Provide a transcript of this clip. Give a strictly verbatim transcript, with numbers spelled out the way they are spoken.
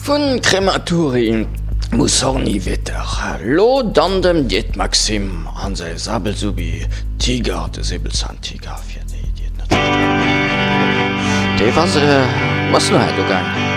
vun Krematorin Mussorni wetter. Lo dann dem Diet Maxim an se Sabelsubi Tiger de Säbelzahntiger fir de Diet net. Dei was äh, was no du gang?